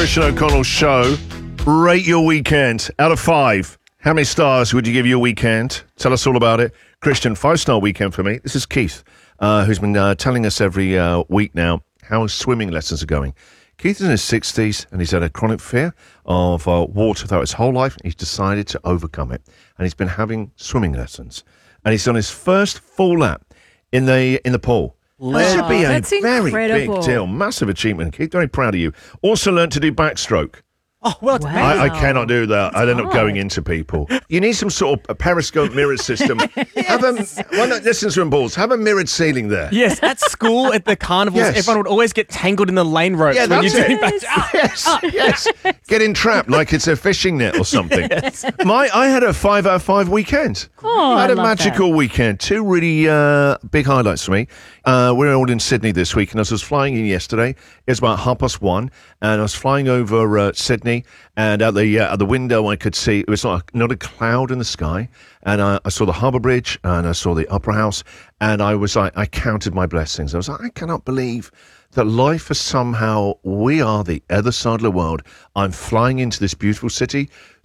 Christian O'Connell show. Rate your weekend out of 5. How many stars would you give your weekend? Tell us all about it. Christian, 5-star weekend for me. This is Keith, who's been telling us every week now how his swimming lessons are going. Keith is in his 60s and he's had a chronic fear of water throughout his whole life. He's decided to overcome it, and he's been having swimming lessons. And he's done his first full lap in the pool. That should be a very big deal. Massive achievement, Keith. Very proud of you. Also learned to do backstroke. Oh, well, wow. I cannot do that. I'd end up going into people. You need some sort of a periscope mirror system. Yes. Why not listen to balls? Have a mirrored ceiling there. Yes, at school, at the carnivals, everyone would always get tangled in the lane ropes when you're doing back. Yes. Getting trapped like it's a fishing net or something. Yes. I had a 5 out of 5 weekend. Oh, I had a magical weekend. 2 really big highlights for me. We're all in Sydney this week, and as I was flying in yesterday, it was about 1:30, and I was flying over Sydney, and at the window I could see it was not a cloud in the sky, and I saw the Harbour Bridge, and I saw the Opera House, and I counted my blessings. I was like, I cannot believe that life is somehow, we are the other side of the world. I'm flying into this beautiful city.